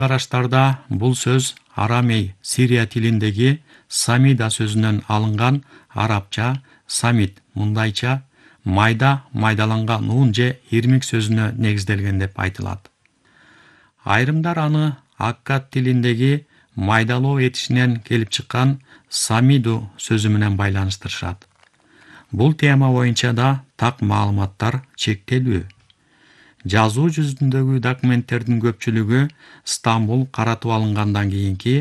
Караштарда бул сөз арамей Сирия тилиндеги самида сөзүнөн алынган арабча самит мындайча майда майдаланган ун же ирмик сөзүнө негизделген деп айтылат. Айрымдар аны аккад тилиндеги майдалоо этишинен келип чыккан самиду сөзү менен байланыштырышат. Бул тема боюнча да так маалыматтар чектелүү. Жазуу жүзүндөгү документтердин көпчүлүгү Стамбул каратып алынгандан кийинки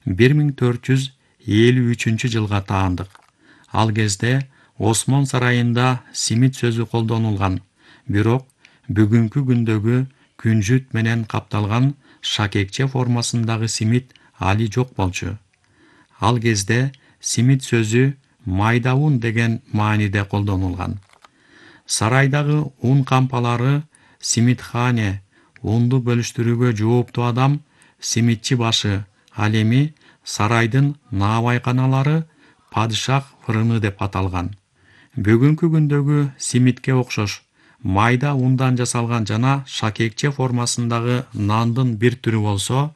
1453 жылга таандык. Ал кезде Осмон сарайында симит сөзү колдонулган, бирок бүгүнкү күндөгү күнжүт менен капталган шакекче формасындагы симит али жок болчу. Ал кезде симит сөзү майда ун деген мааниде колдонулган. Сарайдагы ун кампалары симитхане, унду бөлүштүрүүгө жооптуу адам, симитчи башы, ал эми сарайдын наабайканалары падышах фырыны деп аталган. Бүгүнкү күндөгү симитке окшош майда ундан жасалган жана шакекче формасындагы нандын бир түрү болсо,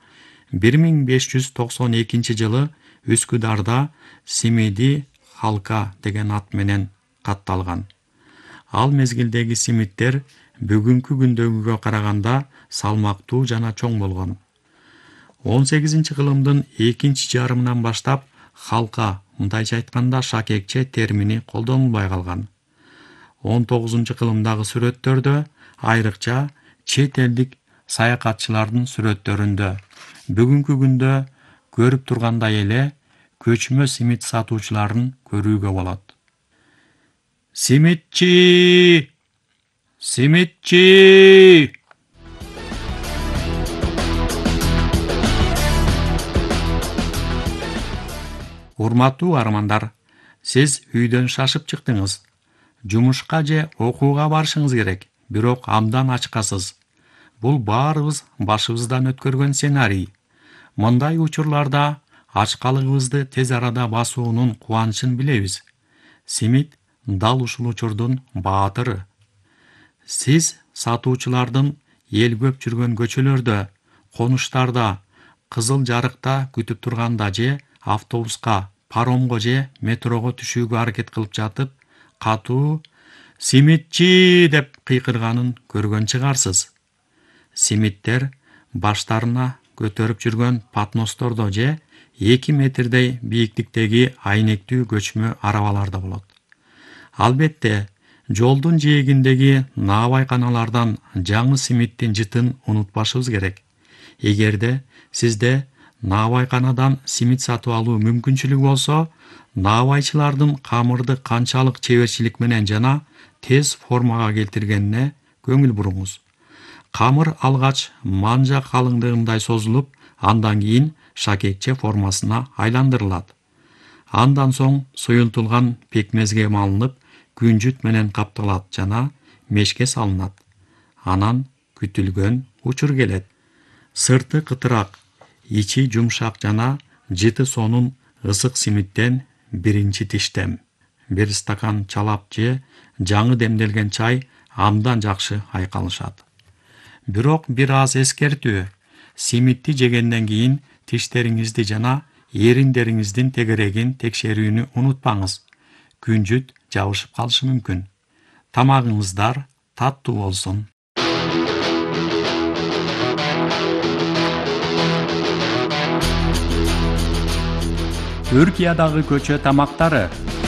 1592 жылы Үскүдарда Симиди халка деген ат менен катталган. Ал мезгилдеги симиттер бүгүнкү күндөгүгө караганда салмактуу жана чоң болгон. 18-кылымдын экинчи жарымынан баштап халка, мындайча айтканда шакекче термини колдонулбай калган. 19-кылымдагы сүрөттөрдө, айрыкча чет элдик саякатчылардын сүрөттөрүндө, бүгүнкү күндө көрүп тургандай эле көчмө симит сатуучуларын көрүүгө болот. Симитчи! Симитчи! Урматтуу армандар, сиз үйдөн шашып чыктыңыз. Жумушка же окууга барышыңыз керек, бирок абдан ачкасыз. Бул баарыбыз башыбыздан өткөргөн сценарий. Мындай учурларда ачкалыгыбызды тез арада басуунун кубанычын билебиз. Симит дал ушул учурдун баатыры. Сиз сатуучулардын эл көп жүргөн көчөлөрдө, конуштарда, кызыл жарыкта күтүп турганда же автобуска, паромго же метрого түшүүгө аракет кылып жатып, катуу «Симитчи!» деп кыйкырганын көргөн чыгарсыз. Симиттер баштарына көтөрүп жүргөн патностордо же 2 метрдей бийиктиктеги айнектүү көчмө арабаларда болот. Албетте, жолдун жээгиндеги наабайканалардан жаңы симиттин жытын унутпашыбыз керек. Эгерде сизде наабайканадан симит сатып алуу мүмкүнчүлүгү болсо, наабайчылардын камырды канчалык чеберчилик менен жана тез формага келтиргенине көңүл буруңуз. Камыр алгач манжа калыңдыгындай созулуп, андан кийин шакекче формасына айландырылат. Андан соң суюлтулган пекмезге малынып, күнжүт менен капталат жана мешке салынат. Анан күтүлгөн учур келет. Сырты кытырак, ичи жумшак жана жыты сонун ысык симиттен биринчи тиштем. Бир стакан чалап же жаңы демделген чай абдан жакшы айкалышат. Бирок бир аз эскертүү. Симитти жегенден кийин тиштериңизди жана эриндериңиздин тегерегин текшерүүнү унутпаңыз. Күнжүт жабышып калышы мүмкүн. Тамагыңыздар таттуу болсун. Түркиядагы көчө тамактары.